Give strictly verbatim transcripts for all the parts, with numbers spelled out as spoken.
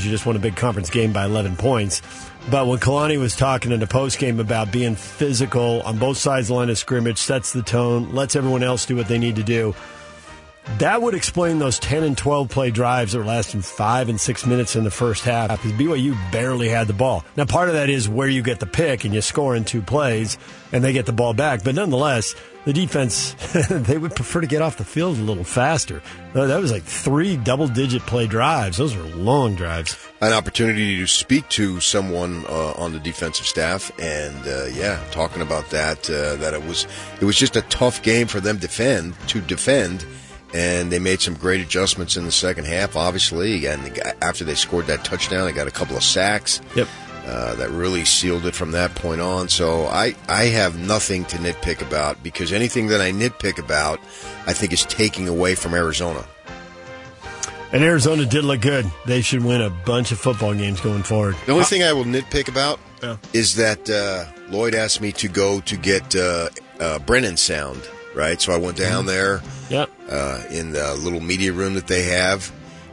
because you just won a big conference game by eleven points. But when Kalani was talking in the postgame about being physical on both sides of the line of scrimmage, sets the tone, lets everyone else do what they need to do, that would explain those ten and twelve play drives that were lasting five and six minutes in the first half, because B Y U barely had the ball. Now, part of that is where you get the pick and you score in two plays and they get the ball back. But nonetheless, the defense, they would prefer to get off the field a little faster. That was like three double-digit play drives. Those were long drives. An opportunity to speak to someone uh, on the defensive staff, and uh, yeah, talking about that, uh, that it was it was just a tough game for them defend to defend. And they made some great adjustments in the second half, obviously. And after they scored that touchdown, they got a couple of sacks. Yep. Uh, that really sealed it from that point on. So I, I have nothing to nitpick about, because anything that I nitpick about, I think is taking away from Arizona. And Arizona did look good. They should win a bunch of football games going forward. The only thing I will nitpick about yeah. is that uh, Lloyd asked me to go to get uh, uh, Brennan sound. Right, so I went down there yep. uh, in the little media room that they have,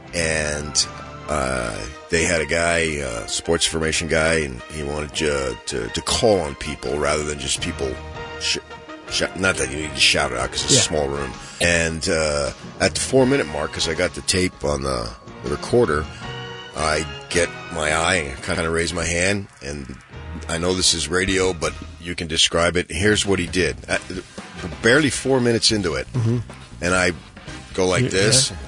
and uh, they had a guy, uh, sports information guy, and he wanted you to, to call on people rather than just people. Sh- sh- not that you need to shout it out because it's yeah. a small room. And uh, at the four-minute mark, because I got the tape on the, the recorder, I get my eye and kind of raise my hand, and I know this is radio, but you can describe it. Here's what he did. I, barely four minutes into it, mm-hmm. and I go like this. Yeah.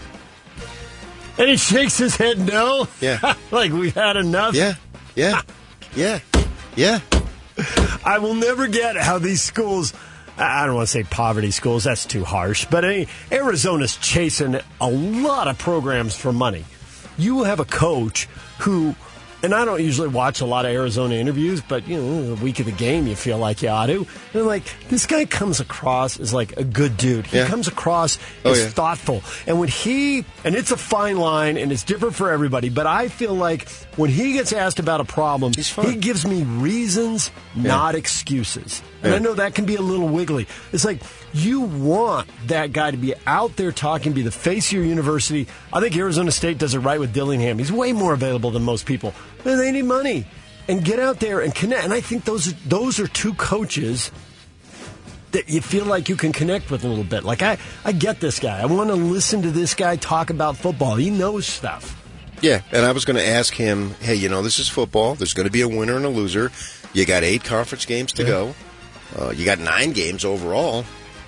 And he shakes his head no. Yeah. Like we've had enough. Yeah, yeah, yeah, yeah. I will never get how these schools, I don't want to say poverty schools, that's too harsh, but I mean, Arizona's chasing a lot of programs for money. You will have a coach who, and I don't usually watch a lot of Arizona interviews, but, you know, the week of the game, you feel like you ought to. And I'm like, this guy comes across as like a good dude. He yeah. comes across oh, as yeah. thoughtful. And when he, and it's a fine line, and it's different for everybody, but I feel like when he gets asked about a problem, he gives me reasons, yeah. not excuses. And yeah. I know that can be a little wiggly. It's like, you want that guy to be out there talking, be the face of your university. I think Arizona State does it right with Dillingham. He's way more available than most people. And they need money. And get out there and connect. And I think those are, those are two coaches that you feel like you can connect with a little bit. Like, I, I get this guy. I want to listen to this guy talk about football. He knows stuff. Yeah, and I was going to ask him, hey, you know, this is football. There's going to be a winner and a loser. You got eight conference games to yeah. go. Uh, you got nine games overall.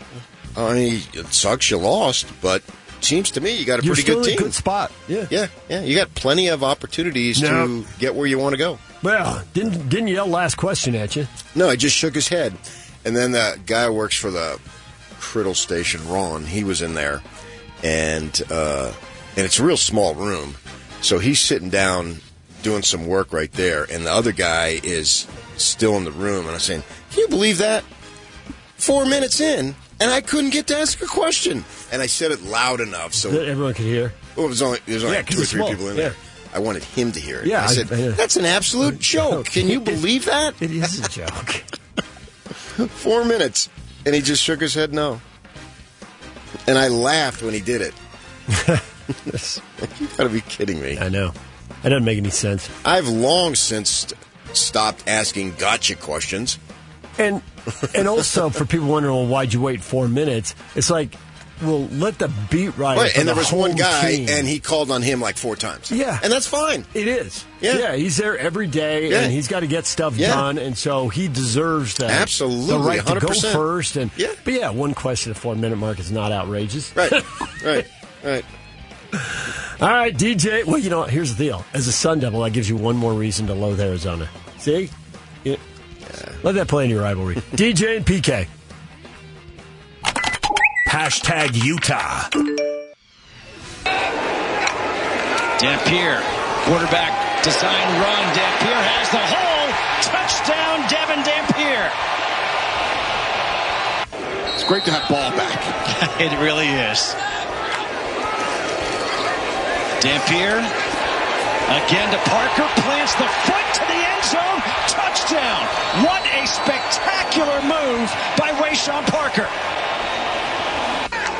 I mean, it sucks you lost, but it seems to me you got a You're pretty still good in team. a good spot. Yeah. Yeah, yeah. You got plenty of opportunities no. to get where you want to go. Well, didn't didn't yell last question at you. No, he just shook his head. And then the guy who works for the Criddle station, Ron, he was in there. And uh, and it's a real small room. So he's sitting down doing some work right there. And the other guy is still in the room. And I'm saying, can you believe that? Four minutes in, and I couldn't get to ask a question. And I said it loud enough so that everyone could hear. Well, it was only, there was only yeah, two or three small. people in yeah. there. I wanted him to hear it. Yeah, I said, I, I, that's an absolute joke. Can you believe that? It is a joke. Four minutes. And he just shook his head no. And I laughed when he did it. You gotta be kidding me. I know. That doesn't make any sense. I've long since st- stopped asking gotcha questions. And and also, for people wondering, well, why'd you wait four minutes? It's like, well, let the beat writer. Right, and the there was one guy, team. and he called on him like four times. Yeah. And that's fine. It is. Yeah. Yeah, he's there every day, yeah. and he's got to get stuff yeah. done, and so he deserves that. Absolutely, the right one hundred percent. to go first. And, yeah. But yeah, one question at four-minute mark is not outrageous. Right, right, right. All right, D J. Well, you know, here's the deal. As a Sun Devil, that gives you one more reason to loathe Arizona. See? Yeah. Let that play in your rivalry. D J and P K. Hashtag Utah. Dampier, quarterback, design run. Dampier has the hole. Touchdown, Devin Dampier. It's great to have ball back. It really is. Dampier, again to Parker, plants the foot to the end zone. Touchdown. What a spectacular move by Rayshon Parker.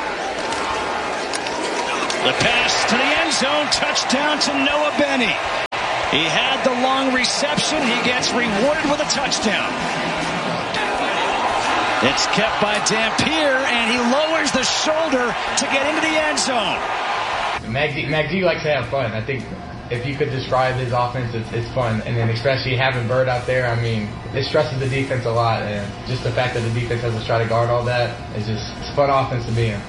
The pass to the end zone, touchdown to Noah Benny. He had the long reception. He gets rewarded with a touchdown. It's kept by Dampier, and he lowers the shoulder to get into the end zone. McD likes to have fun. I think if you could describe his offense, it's, it's fun. And then especially having Bird out there, I mean, it stresses the defense a lot. And just the fact that the defense has to try to guard all that is just it's a fun offense to be in.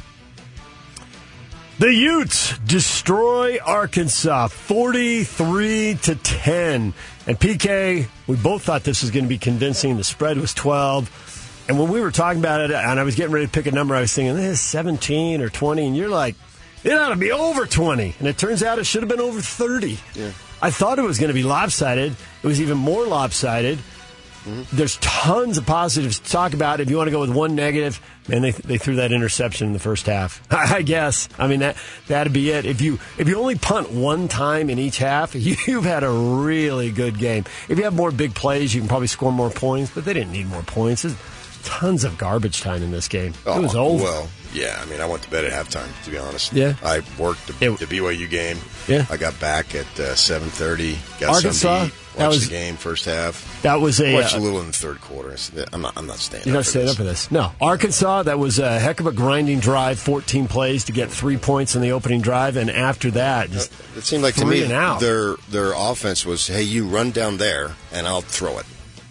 The Utes destroy Arkansas forty-three to ten. And P K, we both thought this was going to be convincing. The spread was twelve. And when we were talking about it, and I was getting ready to pick a number, I was thinking, this is seventeen or twenty. And you're like, it ought to be over twenty. And it turns out it should have been over thirty. Yeah. I thought it was going to be lopsided. It was even more lopsided. Mm-hmm. There's tons of positives to talk about. If you want to go with one negative, man, they they threw that interception in the first half. I guess. I mean, that, that'd be it. If you if you only punt one time in each half, you've had a really good game. If you have more big plays, you can probably score more points, but they didn't need more points. There's tons of garbage time in this game. Oh, it was over. Well, yeah. I mean, I went to bed at halftime, to be honest. Yeah. I worked the, it, the B Y U game. Yeah. I got back at uh, seven thirty. Got Arkansas, some to eat. Watched that was, the game first half. That was a watched uh, a little in the third quarter. I'm not. I'm not staying. You're up not for staying this. up for this. No, Arkansas. That was a heck of a grinding drive. fourteen plays to get three points in the opening drive, and after that, just it seemed like to three me and out. their their offense was, hey, you run down there, and I'll throw it,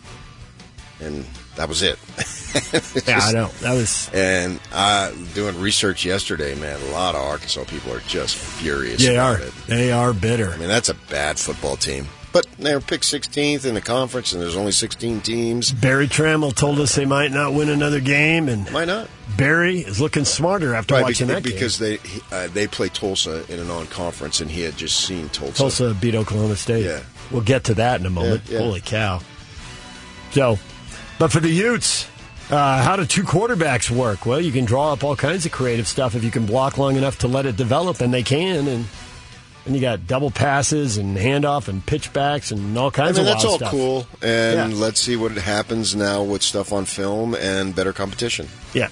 and that was it. Yeah, just, I know that was. And uh, doing research yesterday, man, a lot of Arkansas people are just furious. They about are. It. They are bitter. I mean, that's a bad football team. But they were picked sixteenth in the conference, and there's only sixteen teams. Barry Trammell told us they might not win another game, and why not? Barry is looking smarter after right, watching because, that because game. Because they uh, they play Tulsa in a non-conference, and he had just seen Tulsa. Tulsa beat Oklahoma State. Yeah. We'll get to that in a moment. Yeah, yeah. Holy cow. So, but for the Utes, uh, how do two quarterbacks work? Well, you can draw up all kinds of creative stuff if you can block long enough to let it develop, and they can, and and you got double passes and handoff and pitchbacks and all kinds I mean, of that's wild all stuff. cool, and Yeah. let's see what happens now with stuff on film and better competition. Yeah.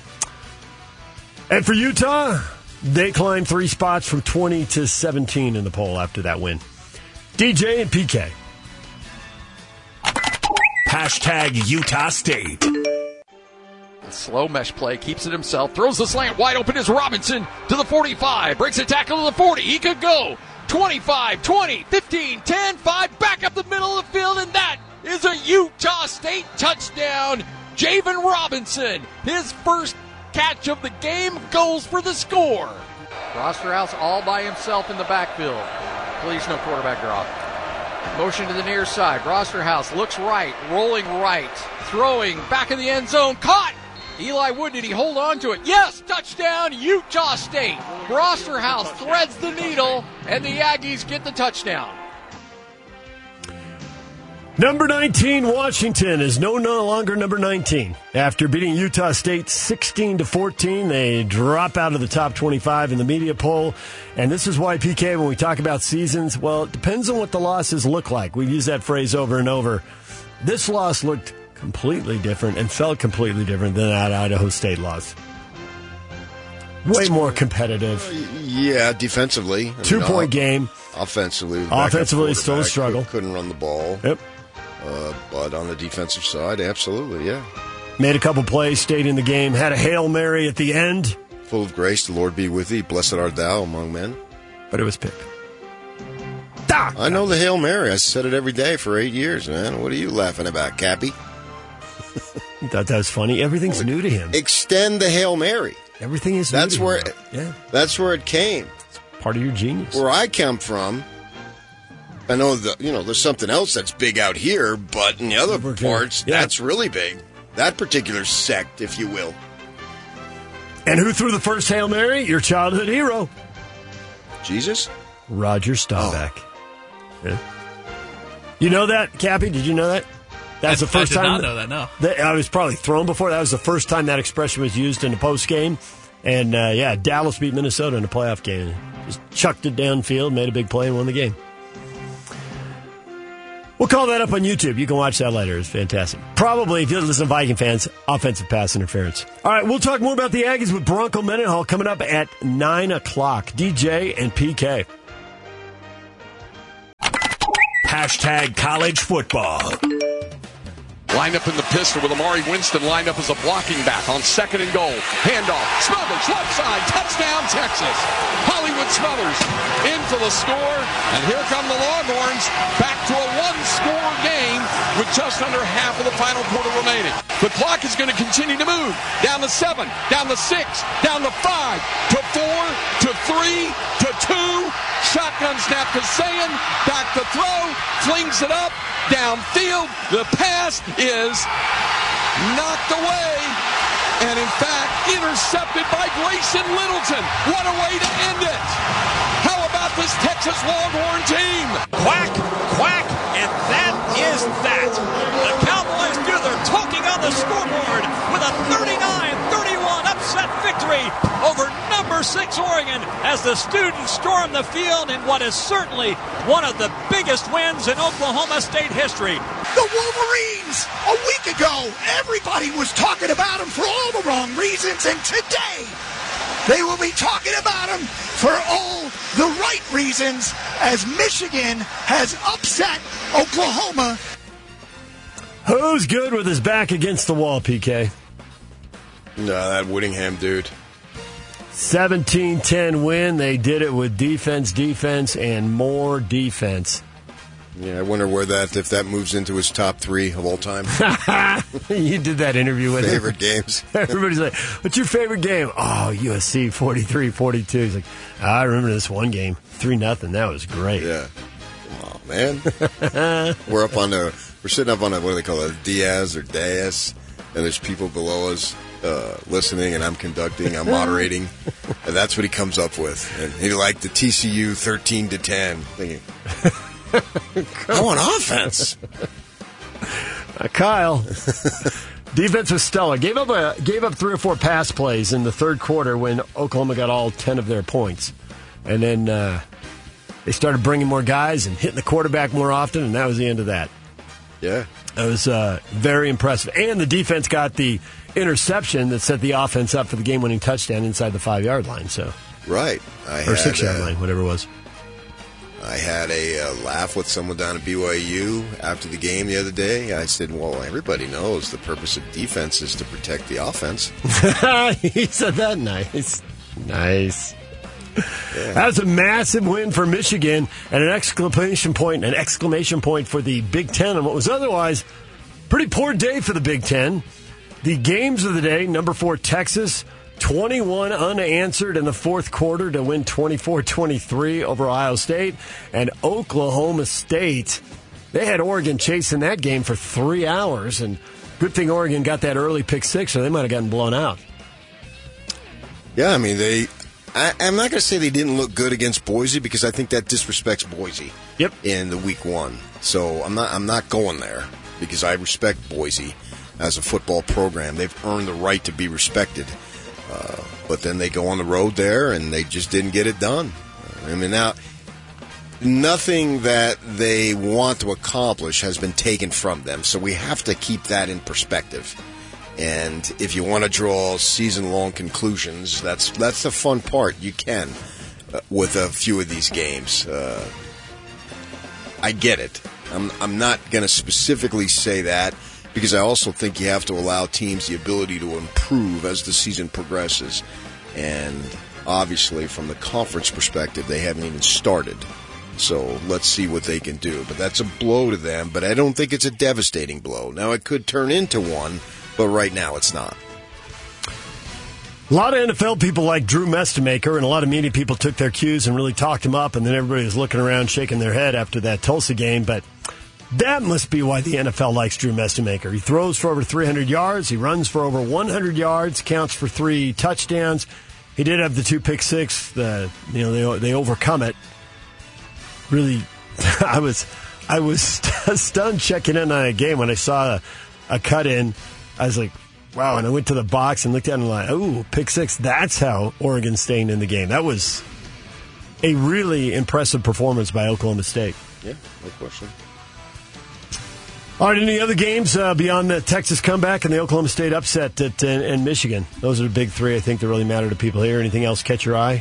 And for Utah, they climbed three spots from twenty to seventeen in the poll after that win. D J and P K. Hashtag Utah State. Slow mesh play, keeps it himself, throws the slant wide open is Robinson to the forty-five, breaks a tackle to the forty, he could go twenty-five, twenty, fifteen, ten, five, back up the middle of the field, and that is a Utah State touchdown. Javen Robinson, his first catch of the game, goes for the score. Rosterhouse all by himself in the backfield. Please no quarterback draw. Motion to the near side. Rosterhouse looks right, rolling right, throwing back in the end zone, caught. Eli Wood, did he hold on to it? Yes, touchdown, Utah State. Rosterhouse threads the needle, and the Aggies get the touchdown. Number nineteen, Washington, is no, no longer number nineteen. After beating Utah State sixteen to fourteen, they drop out of the top twenty-five in the media poll. And this is why, P K, when we talk about seasons, well, it depends on what the losses look like. We've used that phrase over and over. This loss looked completely different and felt completely different than that Idaho State loss. Way more competitive. Yeah, defensively. I Two-point mean, game. Offensively. Offensively, it's still a struggle. Couldn't run the ball. Yep. Uh, but on the defensive side, absolutely, yeah. Made a couple plays, stayed in the game, had a Hail Mary at the end. Full of grace, the Lord be with thee. Blessed art thou among men. But it was picked. I know the Hail Mary. I said it every day for eight years, man. What are you laughing about, Cappy? You thought that was funny? Everything's new to him. Extend the Hail Mary. Everything is new That's to where him. it, Yeah. That's where it came. Part of your genius. Where I come from, I know that, you know, there's something else that's big out here, but in the other We're good. parts, Yeah. that's really big. That particular sect, if you will. And who threw the first Hail Mary? Your childhood hero. Jesus? Roger Staubach. Oh. Yeah. You know that, Cappy? Did you know that? That's I, the first I did time. not know that, no. That, I was probably thrown before. That was the first time that expression was used in the post game. And, uh, yeah, Dallas beat Minnesota in a playoff game. Just chucked it downfield, made a big play, and won the game. We'll call that up on YouTube. You can watch that later. It's fantastic. Probably, if you listen to Viking fans, offensive pass interference. All right, we'll talk more about the Aggies with Bronco Mendenhall coming up at nine o'clock. D J and P K. Hashtag college football. Lined up in the pistol with Amari Winston lined up as a blocking back on second and goal. Handoff. Smothers, left side. Touchdown, Texas. Hollywood Smothers in for the score. And here come the Longhorns back to a one-score game with just under half of the final quarter remaining. The clock is going to continue to move. Down to seven, down to six, down to five, to four, to three, to two. Shotgun snap to Sayin. Back to throw. Flings it up. Downfield. The pass is knocked away. And in fact, intercepted by Grayson Littleton. What a way to end it. How about this Texas Longhorn team? Quack, quack, and that is that. The Cowboys do their talking on the scoreboard with a thirty-nine thirty-one upset victory over number six Oregon as the students storm the field in what is certainly one of the biggest wins in Oklahoma State history. The Wolverines! A week ago, everybody was talking about them for all the wrong reasons, and today they will be talking about them for all the right reasons as Michigan has upset Oklahoma. Who's good with his back against the wall, P K? No, that Whittingham dude. seventeen ten win. They did it with defense, defense, and more defense. Yeah, I wonder where that, if that moves into his top three of all time. You did that interview with favorite him. games. Everybody's like, what's your favorite game? Oh, U S C forty-three forty-two. He's like, I remember this one game, three nothing. That was great. Yeah. Come on, man. We're up on the, we're sitting up on a, what do they call it, Diaz or Dais, and there's people below us uh, listening, and I'm conducting, I'm moderating, and that's what he comes up with. And he liked the T C U thirteen to ten. Thinking, I want offense. Uh, Kyle, defense was stellar. Gave up a gave up three or four pass plays in the third quarter when Oklahoma got all ten of their points, and then uh, they started bringing more guys and hitting the quarterback more often, and that was the end of that. Yeah, it was uh, very impressive. And the defense got the interception that set the offense up for the game-winning touchdown inside the five-yard line. So right, I or had, six-yard uh, line, whatever it was. I had a uh, laugh with someone down at B Y U after the game the other day. I said, well, everybody knows the purpose of defense is to protect the offense. He said that nice. Nice. Yeah. That was a massive win for Michigan and an exclamation point, an exclamation point for the Big Ten on what was otherwise a pretty poor day for the Big Ten. The games of the day, number four, Texas, twenty-one unanswered in the fourth quarter to win twenty-four twenty-three over Ohio State. And Oklahoma State, they had Oregon chasing that game for three hours. And good thing Oregon got that early pick six or they might have gotten blown out. Yeah, I mean, they. I, I'm not going to say they didn't look good against Boise because I think that disrespects Boise. Yep. In the week one, so I'm not. I'm not going there because I respect Boise as a football program. They've earned the right to be respected. Uh, but then they go on the road there, and they just didn't get it done. I mean, now, nothing that they want to accomplish has been taken from them, so we have to keep that in perspective. And if you want to draw season-long conclusions, that's that's the fun part. You can uh, with a few of these games. Uh, I get it. I'm I'm not going to specifically say that, because I also think you have to allow teams the ability to improve as the season progresses. And obviously, from the conference perspective, they haven't even started. So let's see what they can do. But that's a blow to them, but I don't think it's a devastating blow. Now, it could turn into one, but right now it's not. A lot of N F L people like Drew Mestemaker, and a lot of media people took their cues and really talked him up, and then everybody was looking around shaking their head after that Tulsa game. But that must be why the N F L likes Drew Mestemaker. He throws for over three hundred yards. He runs for over one hundred yards, counts for three touchdowns. He did have the two pick six. The, you know, they, they overcome it. Really, I was I was stunned checking in on a game when I saw a, a cut in. I was like, wow, and I went to the box and looked at it and like, oh, pick six. That's how Oregon's staying in the game. That was a really impressive performance by Oklahoma State. Yeah, no question. All right, any other games uh, beyond the Texas comeback and the Oklahoma State upset at, and, and Michigan? Those are the big three, I think, that really matter to people here. Anything else catch your eye?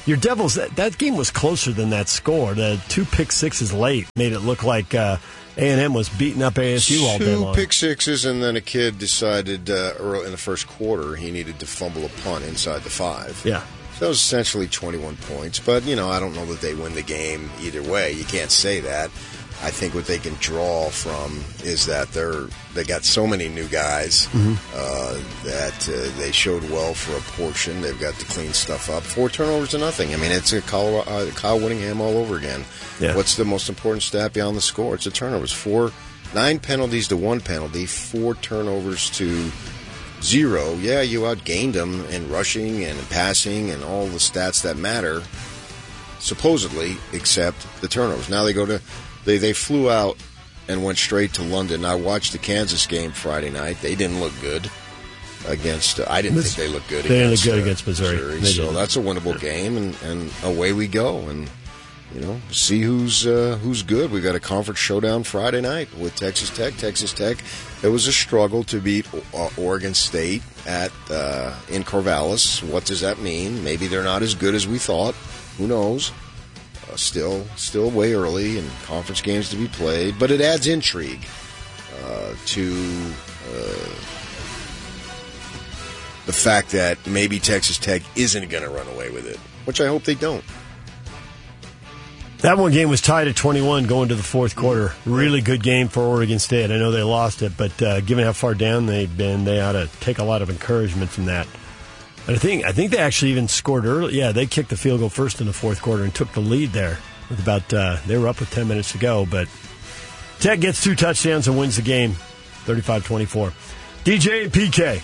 your Devils, that, that game was closer than that score. The two pick sixes late made it look like uh, A and M was beating up A S U all day long. Two pick sixes, and then a kid decided uh, early in the first quarter he needed to fumble a punt inside the five. Yeah. So that was essentially twenty-one points. But, you know, I don't know that they win the game either way. You can't say that. I think what they can draw from is that they're they got so many new guys mm-hmm. uh, that uh, they showed well for a portion. They've got to clean stuff up. Four turnovers to nothing. I mean, it's a Kyle, uh, Kyle Whittingham all over again. Yeah. What's the most important stat beyond the score? It's the turnovers. Four, nine penalties to one penalty. Four turnovers to zero. Yeah, you outgained them in rushing and passing and all the stats that matter, supposedly, except the turnovers. Now they go to. They they flew out and went straight to London. I watched the Kansas game Friday night. They didn't look good against. Uh, I didn't This, think they looked good. They against, didn't look good uh, against Missouri. Missouri. So didn't. That's a winnable game, and, and away we go. And you know, see who's uh, who's good. We've got a conference showdown Friday night with Texas Tech. Texas Tech. It was a struggle to beat uh, Oregon State at uh, in Corvallis. What does that mean? Maybe they're not as good as we thought. Who knows? Uh, still, still way early and conference games to be played, but it adds intrigue uh, to uh, the fact that maybe Texas Tech isn't going to run away with it, which I hope they don't. That one game was tied at twenty-one going to the fourth quarter. Really good game for Oregon State. I know they lost it, but uh, given how far down they've been, they ought to take a lot of encouragement from that. And I think I think they actually even scored early. Yeah, they kicked the field goal first in the fourth quarter and took the lead there with about uh, they were up with ten minutes to go. But Tech gets two touchdowns and wins the game, thirty-five twenty-four. D J and P K.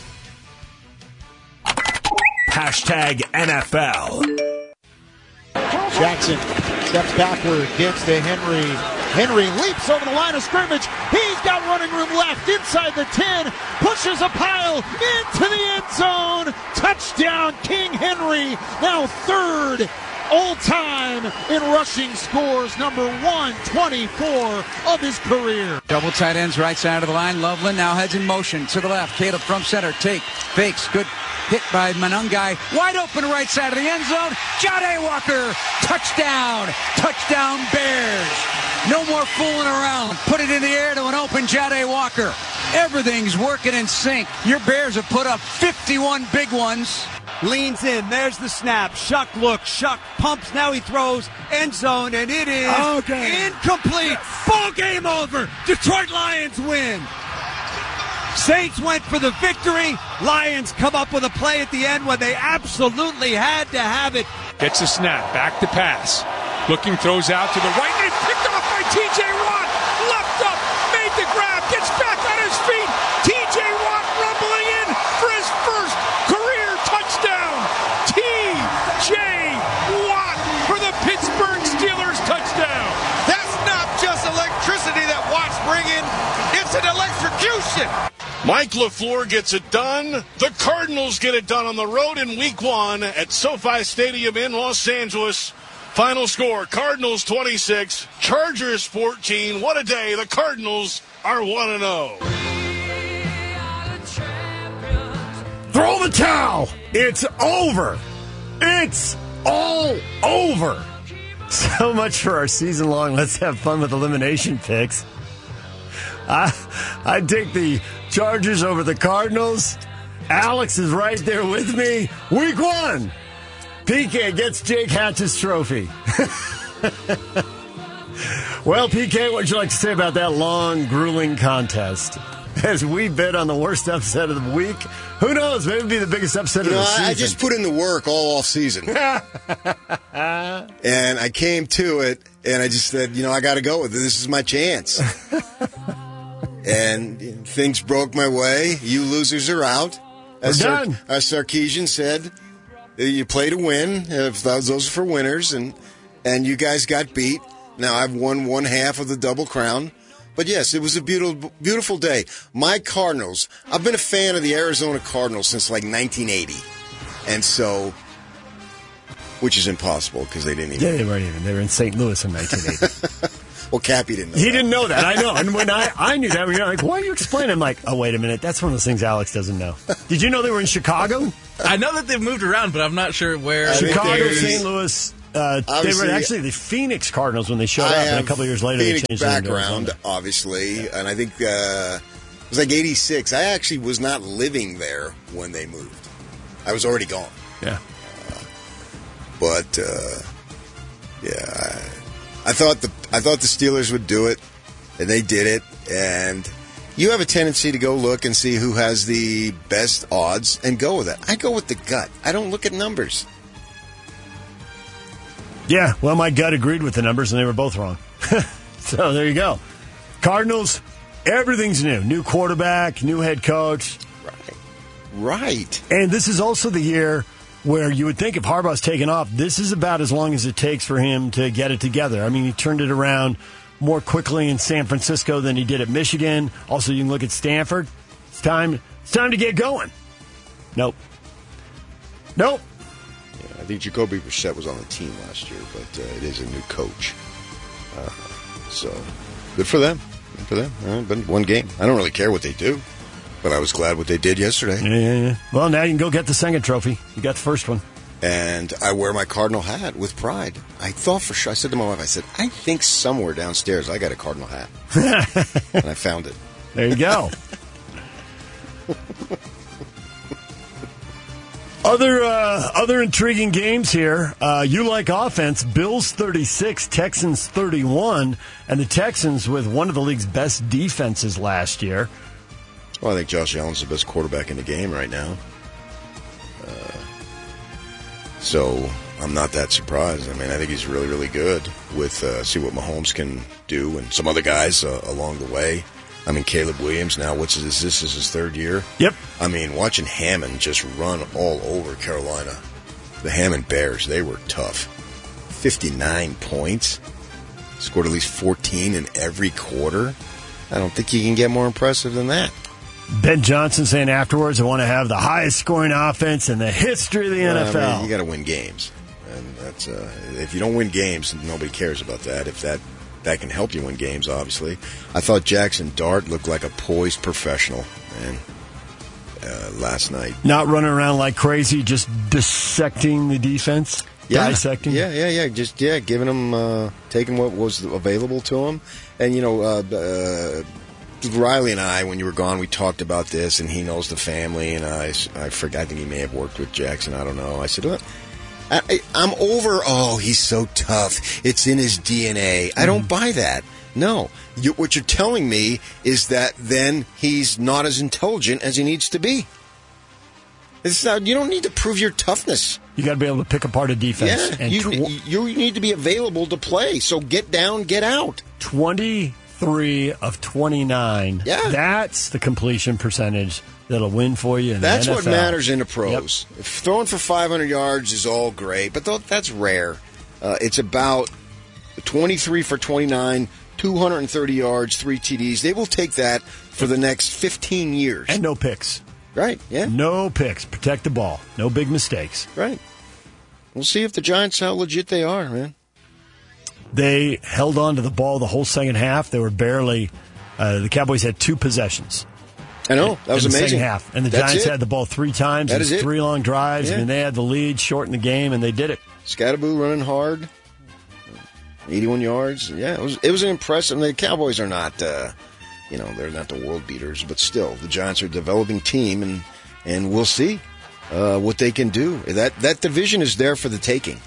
Hashtag N F L. Jackson steps backward, gets to Henry. Henry leaps over the line of scrimmage. He's got running room left inside the ten. Pushes a pile into the end zone. Touchdown, King Henry. Now third all-time in rushing scores. Number one twenty-four of his career. Double tight ends right side of the line. Loveland now heads in motion to the left. Caleb from center. Take. Fakes. Good hit by Manungai. Wide open right side of the end zone. Jade Walker. Touchdown. Touchdown Bears. No more fooling around. Put it in the air to an open Jade Walker. Everything's working in sync. Your Bears have put up fifty-one big ones. Leans in. There's the snap. Shuck look. Shuck pumps. Now he throws. End zone. And it is okay. Incomplete. Ball game over. Detroit Lions win. Saints went for the victory. Lions come up with a play at the end when they absolutely had to have it. Gets a snap. Back to pass. Looking, throws out to the right. And picked off by T J Watt. Left up. Made the grab. Gets back on his feet. T J Watt rumbling in for his first career touchdown. T J Watt for the Pittsburgh Steelers touchdown. That's not just electricity that Watt's bringing. It's an electrocution. Mike LaFleur gets it done. The Cardinals get it done on the road in week one at SoFi Stadium in Los Angeles. Final score, Cardinals twenty-six, Chargers fourteen. What a day. The Cardinals are one and oh. Throw the towel. It's over. It's all over. So much for our season long. Let's have fun with elimination picks. I, I'd take the Chargers over the Cardinals. Alex is right there with me. Week one. P K gets Jake Hatch's trophy. Well, P K, what would you like to say about that long, grueling contest? As we bet on the worst upset of the week, who knows? Maybe it'll be the biggest upset you of know, the season. I just put in the work all off season. And I came to it, and I just said, you know, I got to go with it. This is my chance. And things broke my way. You losers are out. As, We're done. Sar- as Sarkeesian said, you play to win. If those are for winners, and and you guys got beat. Now I've won one half of the Double Crown. But yes, it was a beautiful, beautiful day. My Cardinals. I've been a fan of the Arizona Cardinals since like nineteen eighty, and so, which is impossible because they didn't even. Yeah, they weren't even. They were in Saint Louis in nineteen eighty. Well, Cappy didn't know He that. didn't know that. I know. And when I, I knew that, we were like, why are you explaining? I'm like, oh, wait a minute. That's one of those things Alex doesn't know. Did you know they were in Chicago? I know that they've moved around, but I'm not sure where. Chicago, Saint Louis. Uh, they were actually the Phoenix Cardinals when they showed I up, and a couple of years later Phoenix they changed background, obviously, and I think uh, it was like eighty-six. I actually was not living there when they moved. I was already gone. Yeah. Uh, but uh, yeah, I, I thought the I thought the Steelers would do it, and they did it. And you have a tendency to go look and see who has the best odds and go with it. I go with the gut. I don't look at numbers. Yeah, well, my gut agreed with the numbers, and they were both wrong. So there you go. Cardinals, everything's new. New quarterback, new head coach. Right. Right. And this is also the year where you would think if Harbaugh's taken off, this is about as long as it takes for him to get it together. I mean, he turned it around more quickly in San Francisco than he did at Michigan. Also, you can look at Stanford. It's time, it's time to get going. Nope. Nope. I think Jacoby Brissett was on the team last year, but uh, it is a new coach. Uh, so, good for them. Good for them. Uh, been one game. I don't really care what they do, but I was glad what they did yesterday. Yeah, yeah, yeah. Well, now you can go get the second trophy. You got the first one. And I wear my Cardinal hat with pride. I thought for sure, I said to my wife, I said, I think somewhere downstairs I got a Cardinal hat. And I found it. There you go. Other uh, other intriguing games here. Uh, you like offense. Bills thirty-six, Texans thirty-one, and the Texans with one of the league's best defenses last year. Well, I think Josh Allen's the best quarterback in the game right now. Uh, so I'm not that surprised. I mean, I think he's really, really good with uh, see what Mahomes can do and some other guys uh, along the way. I mean, Caleb Williams now, what's this? This is his third year? Yep. I mean, watching Hammond just run all over Carolina. The Hammond Bears, they were tough. fifty-nine points. Scored at least fourteen in every quarter. I don't think you can get more impressive than that. Ben Johnson saying afterwards, I want to have the highest scoring offense in the history of the well, N F L. I mean, you got to win games. And that's uh, if you don't win games, nobody cares about that. If that... That can help you win games, obviously. I thought Jackson Dart looked like a poised professional, man, uh, last night. Not running around like crazy, just dissecting the defense, yeah. dissecting. Yeah, yeah, yeah. Just, yeah, giving him, uh, taking what was available to him. And, you know, uh, uh, Riley and I, when you were gone, we talked about this, and he knows the family, and I, I forgot, I think he may have worked with Jackson, I don't know. I said, what? I, I'm over, oh, he's so tough. It's in his D N A. I don't buy that. No. You, what you're telling me is that then he's not as intelligent as he needs to be. It's not, you don't need to prove your toughness. You got to be able to pick apart a defense. Yeah, and you, tw- you need to be available to play. So get down, get out. twenty-three of twenty-nine. Yeah. That's the completion percentage that'll win for you in That's the N F L. what matters in the pros. Yep. If throwing for five hundred yards is all great, but th- that's rare. Uh, it's about twenty-three for twenty-nine, two hundred thirty yards, three T Ds. They will take that for the next fifteen years. And no picks. Right, yeah. No picks. Protect the ball. No big mistakes. Right. We'll see if the Giants, how legit they are, man. They held on to the ball the whole second half. They were barely, uh, the Cowboys had two possessions. I know. That was in the amazing. Second half. And the That's Giants it. had the ball three times. That It is was it. three long drives. Yeah. I mean, they had the lead, shortened the game, and they did it. Scatterboo running hard. eighty-one yards. Yeah, it was it was an impressive. The Cowboys are not, uh, you know, they're not the world beaters, but still, the Giants are a developing team, and and we'll see uh, what they can do. That that division is there for the taking.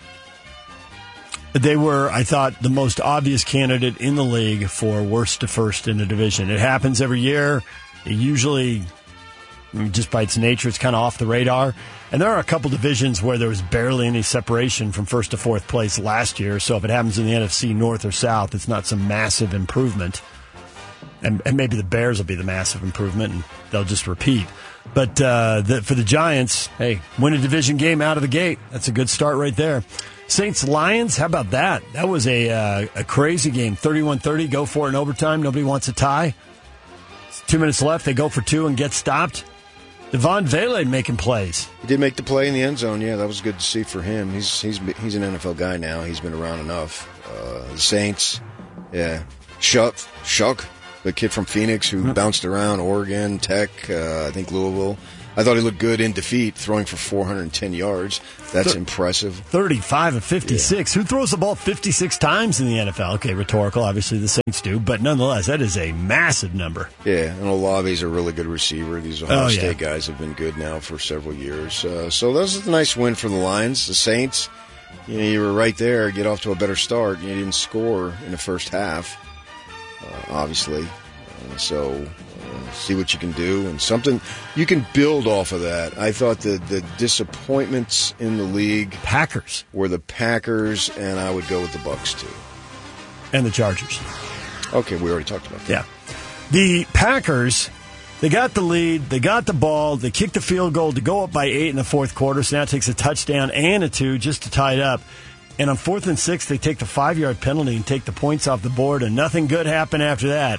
They were, I thought, the most obvious candidate in the league for worst to first in the division. It happens every year. It usually, just by its nature, it's kind of off the radar. And there are a couple divisions where there was barely any separation from first to fourth place last year. So if it happens in the N F C North or South, it's not some massive improvement. And, and maybe the Bears will be the massive improvement, and they'll just repeat. But uh, the, for the Giants, hey, win a division game out of the gate. That's a good start right there. Saints-Lions, how about that? That was a uh, a crazy game. thirty-one thirty, go for it in overtime. Nobody wants a tie. Two minutes left. They go for two and get stopped. Devon Vele making plays. He did make the play in the end zone. Yeah, that was good to see for him. He's he's he's an N F L guy now. He's been around enough. Uh, the Saints, Yeah. Shuck, Shuck, the kid from Phoenix who mm-hmm. bounced around, Oregon, Tech, uh, I think Louisville. I thought he looked good in defeat, throwing for four hundred ten yards. That's Th- impressive. thirty-five of fifty-six. Yeah. Who throws the ball fifty-six times in the N F L? Okay, rhetorical. Obviously, the Saints do. But nonetheless, that is a massive number. Yeah, and Olave's a really good receiver. These Ohio oh, State yeah. guys have been good now for several years. Uh, so that was a nice win for the Lions. The Saints, you know, you were right there, get off to a better start. You didn't score in the first half, uh, obviously. Uh, so... see what you can do, and something you can build off of that. I thought the, the disappointments in the league Packers were the Packers, and I would go with the Bucs too. And the Chargers. Okay, we already talked about that. Yeah. The Packers, they got the lead, they got the ball, they kicked the field goal to go up by eight in the fourth quarter, so now it takes a touchdown and a two just to tie it up. And on fourth and six, they take the five-yard penalty and take the points off the board, and nothing good happened after that.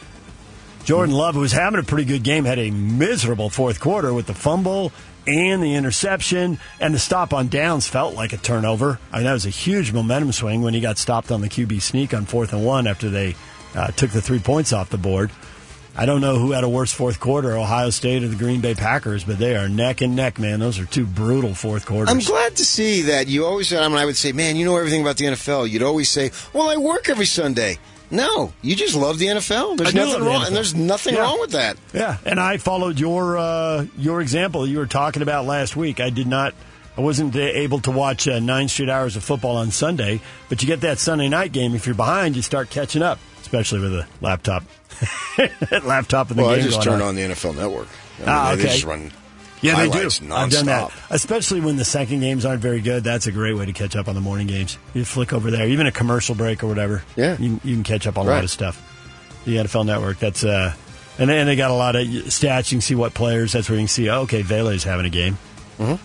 Jordan Love, who was having a pretty good game, had a miserable fourth quarter with the fumble and the interception, and the stop on downs felt like a turnover. I mean, that was a huge momentum swing when he got stopped on the Q B sneak on fourth and one after they uh, took the three points off the board. I don't know who had a worse fourth quarter, Ohio State or the Green Bay Packers, but they are neck and neck, man. Those are two brutal fourth quarters. I'm glad to see that. You always, I mean, I would say, man, you know everything about the N F L. You'd always say, well, I work every Sunday. No, you just love the N F L. There's nothing wrong, the and there's nothing yeah. wrong with that. Yeah, and I followed your uh, your example you were talking about last week. I did not, I wasn't able to watch uh, nine straight hours of football on Sunday, but you get that Sunday night game. If you're behind, you start catching up, especially with a laptop. laptop in the well, game. I just going turn on. on the N F L Network. I mean, ah, they okay. just run Yeah, they do. nonstop. I've done that. Especially when the second games aren't very good. That's a great way to catch up on the morning games. You flick over there, even a commercial break or whatever. Yeah. You, you can catch up on a right. lot of stuff. The N F L Network, that's, uh, and then they got a lot of stats. You can see what players, that's where you can see, oh, okay, Vele's having a game. Mm-hmm.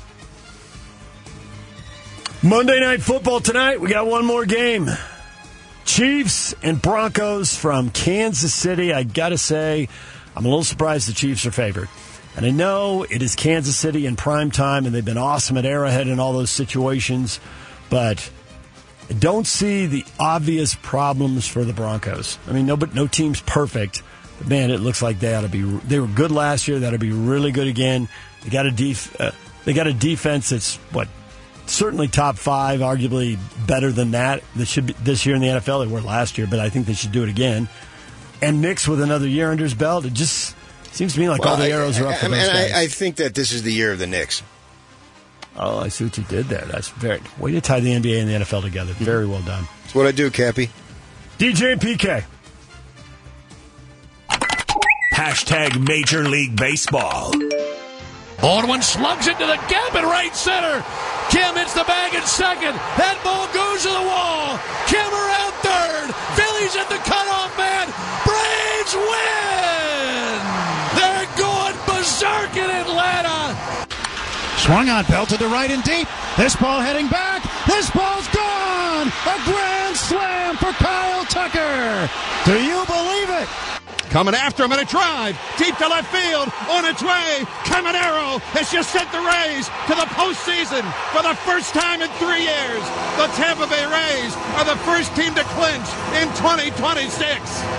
Monday Night Football tonight. We got one more game. Chiefs and Broncos from Kansas City. I got to say, I'm a little surprised the Chiefs are favored. And I know it is Kansas City in prime time, and they've been awesome at Arrowhead in all those situations, but I don't see the obvious problems for the Broncos. I mean, no, but no team's perfect, but man, it looks like they ought to be. They were good last year. They ought to be really good again. They got a def, uh, They got a defense that's what certainly top five, arguably better than that. That should be this year in the N F L. They were last year, but I think they should do it again. And Nick's with another year under his belt. It just seems to me like well, all the arrows I, are up for I, those guys. I, I think that this is the year of the Knicks. Oh, I see what you did there. That's very way to tie the N B A and the N F L together. Very well done. That's what I do, Cappy. D J and P K. Hashtag Major League Baseball. Baldwin slugs into the gap in right center. Kim hits the bag in second. That ball goes to the wall. Kim around third. Phillies at the cutoff man. Braves win. They're going berserk in Atlanta. Swung on, belted to right and deep. This ball heading back. This ball's gone. A grand slam for Kyle Tucker. Do you believe it? Coming after him in a drive, deep to left field, on its way. Caminero has just sent the Rays to the postseason for the first time in three years. The Tampa Bay Rays are the first team to clinch in twenty twenty-six.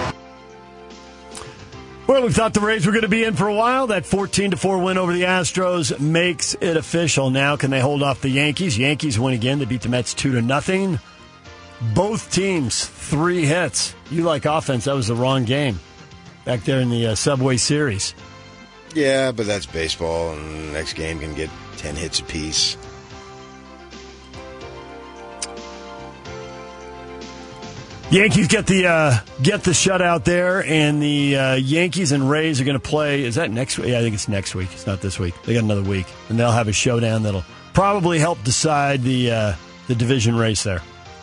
Well, we thought the Rays were going to be in for a while. That fourteen to four win over the Astros makes it official. Now, can they hold off the Yankees? Yankees win again. They beat the Mets two to nothing. Both teams, three hits. You like offense. That was the wrong game back there in the uh, Subway Series. Yeah, but that's baseball, and the next game can get ten hits apiece. Yankees get the uh, get the shutout there, and the uh, Yankees and Rays are going to play. Is that next week? Yeah, I think it's next week. It's not this week. They got another week, and they'll have a showdown that'll probably help decide the uh, the division race there.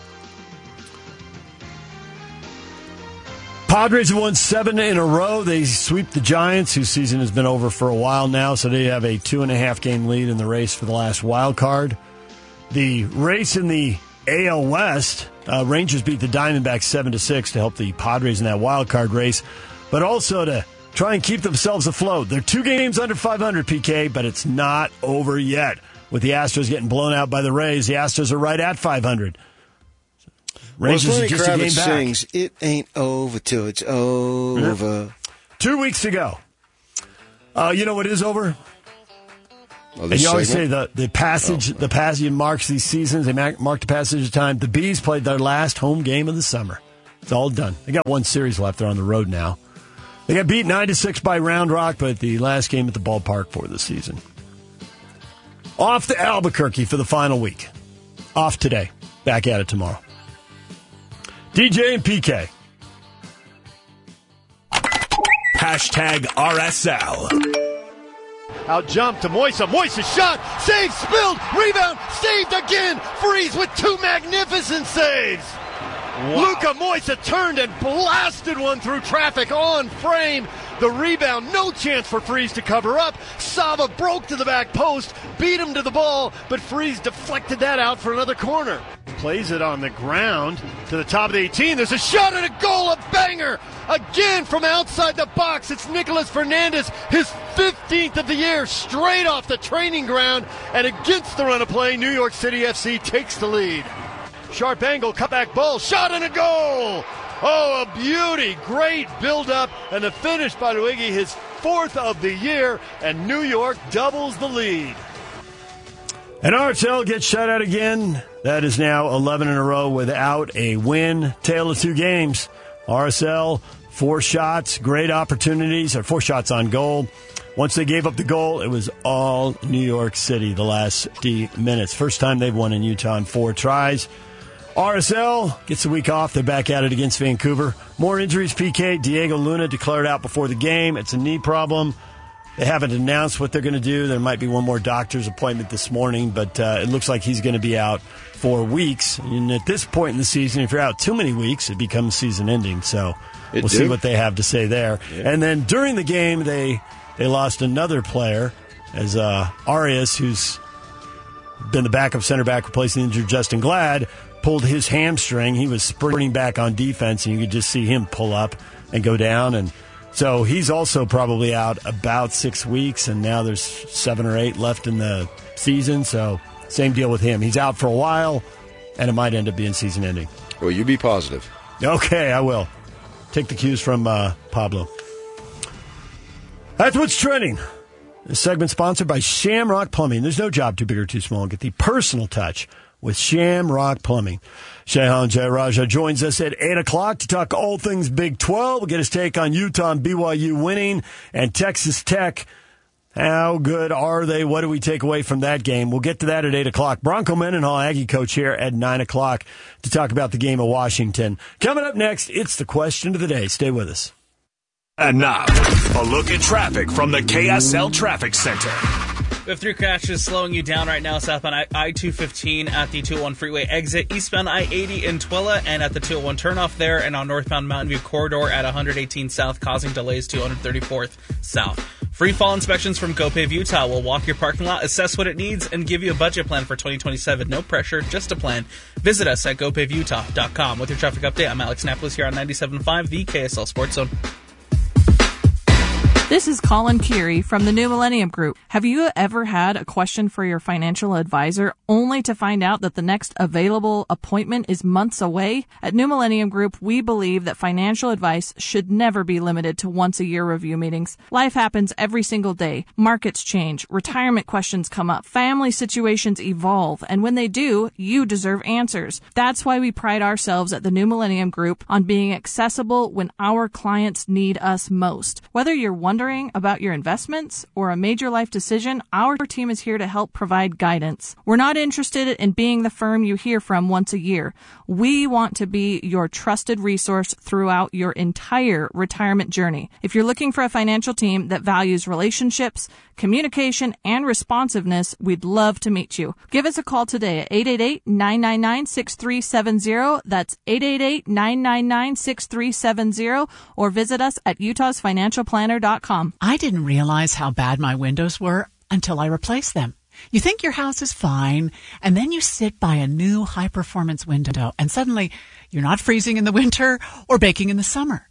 Padres have won seven in a row. They sweep the Giants, whose season has been over for a while now, so they have a two and a half game lead in the race for the last wild card. The race in the A L West. Uh, Rangers beat the Diamondbacks seven to six to help the Padres in that wild card race, but also to try and keep themselves afloat. They're two games under five hundred, P K, but it's not over yet. With the Astros getting blown out by the Rays, the Astros are right at five hundred. Rangers well, are just a game back. Sings, it ain't over till it's over. Yeah. Two weeks to go. Uh, you know what is over? Oh, and you always segment? say the, the passage oh, the passage marks these seasons. They mark the passage of time. The Bees played their last home game of the summer. It's all done. They got one series left. They're on the road now. They got beat nine to six by Round Rock, but the last game at the ballpark for the season. Off to Albuquerque for the final week. Off today. Back at it tomorrow. D J and P K. Hashtag R S L. Out jump to Moisa. Moisa shot. Save, spilled. Rebound. Saved again. Freeze with two magnificent saves. Wow. Luka Moisa turned and blasted one through traffic on frame. The rebound, no chance for Freeze to cover up. Sava broke to the back post, beat him to the ball, but Freeze deflected that out for another corner. Plays it on the ground to the top of the eighteen. There's a shot and a goal, a banger. Again from outside the box, it's Nicolas Fernandez, his fifteenth of the year, straight off the training ground. And against the run of play, New York City F C takes the lead. Sharp angle, cutback ball, shot and a goal. Oh, a beauty. Great build-up. And the finish by Luigi, his fourth of the year, and New York doubles the lead. And R S L gets shut out again. That is now eleven in a row without a win. Tale of two games. R S L, four shots, great opportunities, or four shots on goal. Once they gave up the goal, it was all New York City the last fifty minutes. First time they've won in Utah in four tries. R S L gets the week off. They're back at it against Vancouver. More injuries, P K. Diego Luna declared out before the game. It's a knee problem. They haven't announced what they're going to do. There might be one more doctor's appointment this morning, but uh, it looks like he's going to be out for weeks. And at this point in the season, if you're out too many weeks, it becomes season ending. So it we'll do. see what they have to say there. Yeah. And then during the game, they they lost another player as uh, Arias, who's been the backup center back replacing injured Justin Glad, pulled his hamstring. He was sprinting back on defense, and you could just see him pull up and go down. And so he's also probably out about six weeks, and now there's seven or eight left in the season. So same deal with him. He's out for a while, and it might end up being season ending. Well, you be positive. Okay, I will. Take the cues from uh, Pablo. That's what's trending. This segment sponsored by Shamrock Plumbing. There's no job too big or too small. Get the personal touch with Shamrock Plumbing. Shehan Jayaraja joins us at eight o'clock to talk all things Big twelve. We'll get his take on Utah and B Y U winning and Texas Tech. How good are they? What do we take away from that game? We'll get to that at eight o'clock. Bronco Mendenhall, Aggie coach, here at nine o'clock to talk about the game of Washington. Coming up next, it's the question of the day. Stay with us. And now, a look at traffic from the K S L Traffic Center. We have three crashes slowing you down right now. Southbound I two fifteen at the two oh one freeway exit. Eastbound I eighty in Twilla and at the two oh one turnoff there. And on northbound Mountain View corridor at one eighteen South, causing delays to one thirty-fourth South. Free fall inspections from GoPave Utah will walk your parking lot, assess what it needs, and give you a budget plan for twenty twenty-seven. No pressure, just a plan. Visit us at go pave utah dot com. With your traffic update, I'm Alex Napolis here on ninety-seven point five, the K S L Sports Zone. This is Colin Curie from the New Millennium Group. Have you ever had a question for your financial advisor only to find out that the next available appointment is months away? At New Millennium Group, we believe that financial advice should never be limited to once-a-year review meetings. Life happens every single day. Markets change, retirement questions come up, family situations evolve, and when they do, you deserve answers. That's why we pride ourselves at the New Millennium Group on being accessible when our clients need us most. Whether you're wondering about your investments or a major life decision, our team is here to help provide guidance. We're not interested in being the firm you hear from once a year. We want to be your trusted resource throughout your entire retirement journey. If you're looking for a financial team that values relationships, communication, and responsiveness, we'd love to meet you. Give us a call today at eight eight eight, nine nine nine, six three seven zero. That's eight eight eight, nine nine nine, six three seven zero, or visit us at utahs financial planner dot com. I didn't realize how bad my windows were until I replaced them. You think your house is fine, and then you sit by a new high-performance window, and suddenly you're not freezing in the winter or baking in the summer.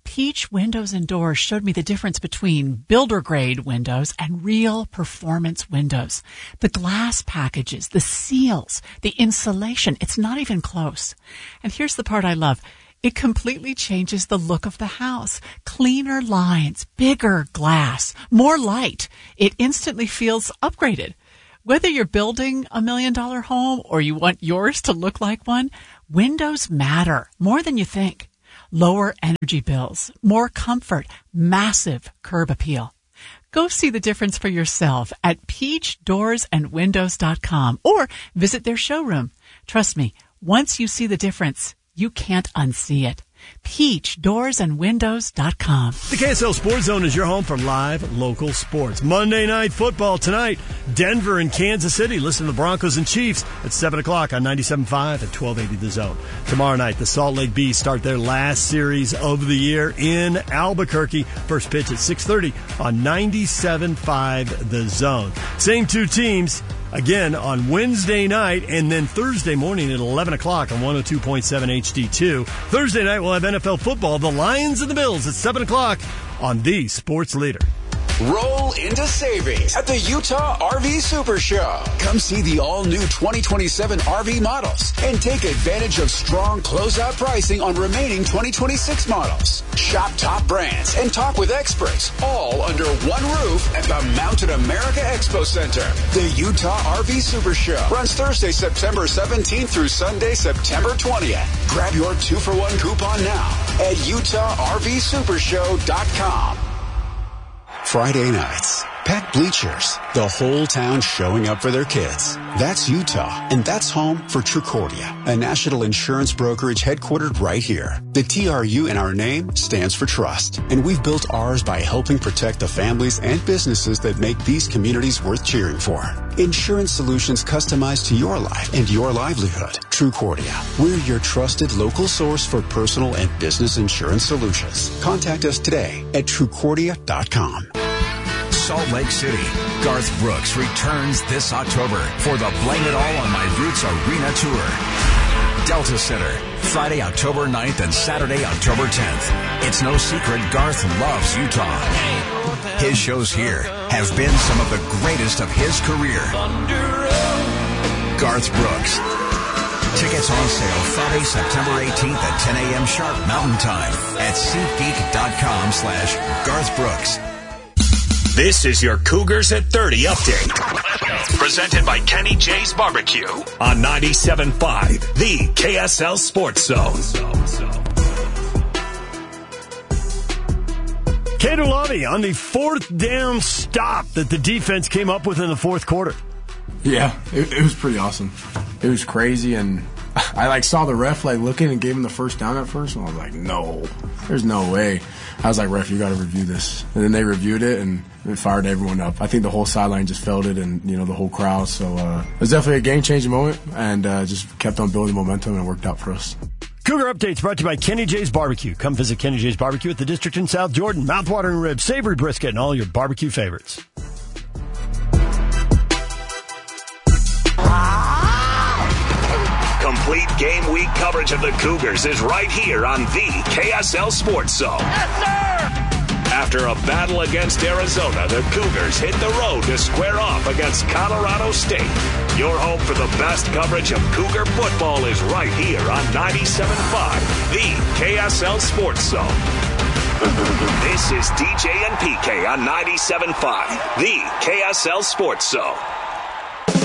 Peach Windows and Doors showed me the difference between builder-grade windows and real performance windows. The glass packages, the seals, the insulation, it's not even close. And here's the part I love. It completely changes the look of the house. Cleaner lines, bigger glass, more light. It instantly feels upgraded. Whether you're building a million-dollar home or you want yours to look like one, windows matter more than you think. Lower energy bills, more comfort, massive curb appeal. Go see the difference for yourself at peach doors and windows dot com or visit their showroom. Trust me, once you see the difference, you can't unsee it. peach doors and windows dot com. The K S L Sports Zone is your home for live local sports. Monday Night Football tonight, Denver and Kansas City. Listen to the Broncos and Chiefs at seven o'clock on ninety-seven point five and twelve eighty The Zone. Tomorrow night, the Salt Lake Bees start their last series of the year in Albuquerque. First pitch at six thirty on ninety-seven point five The Zone. Same two teams again on Wednesday night, and then Thursday morning at eleven o'clock on one oh two point seven H D two. Thursday night, we'll have N F L football, the Lions and the Bills at seven o'clock on the Sports Leader. Roll into savings at the Utah R V Super Show. Come see the all-new twenty twenty-seven R V models and take advantage of strong closeout pricing on remaining twenty twenty-six models. Shop top brands and talk with experts, all under one roof at the Mountain America Expo Center. The Utah R V Super Show runs Thursday, September seventeenth through Sunday, September twentieth. Grab your two-for-one coupon now at utah r v super show dot com. Friday nights, packed bleachers, the whole town showing up for their kids. That's Utah, and that's home for Trucordia, a national insurance brokerage headquartered right here. The T R U in our name stands for trust, and we've built ours by helping protect the families and businesses that make these communities worth cheering for. Insurance solutions customized to your life and your livelihood. Trucordia, we're your trusted local source for personal and business insurance solutions. Contact us today at trucordia dot com. Salt Lake City, Garth Brooks returns this October for the Blame It All on My Roots Arena Tour. Delta Center, Friday, October ninth and Saturday, October tenth. It's no secret Garth loves Utah. His shows here have been some of the greatest of his career. Garth Brooks. Tickets on sale Friday, September eighteenth at ten a.m. sharp Mountain Time at SeatGeek dot com slash Garth Brooks. This is your Cougars at thirty update. Presented by Kenny J's Barbecue on ninety-seven point five, the K S L Sports Zone. Cato Lobby on the fourth down stop that the defense came up with in the fourth quarter. Yeah, it, it was pretty awesome. It was crazy, and I like saw the ref like looking and gave him the first down at first, and I was like, no, there's no way. I was like, ref, you got to review this. And then they reviewed it, and it fired everyone up. I think the whole sideline just felt it, and you know the whole crowd. So uh, it was definitely a game-changing moment, and uh, just kept on building momentum, and it worked out for us. Cougar Updates brought to you by Kenny J's Barbecue. Come visit Kenny J's Barbecue at the District in South Jordan. Mouthwatering ribs, savory brisket, and all your barbecue favorites. Complete game week coverage of the Cougars is right here on the K S L Sports Zone. Yes, sir! After a battle against Arizona, the Cougars hit the road to square off against Colorado State. Your home for the best coverage of Cougar football is right here on ninety-seven point five, the K S L Sports Zone. This is D J and P K on ninety-seven point five, the K S L Sports Zone.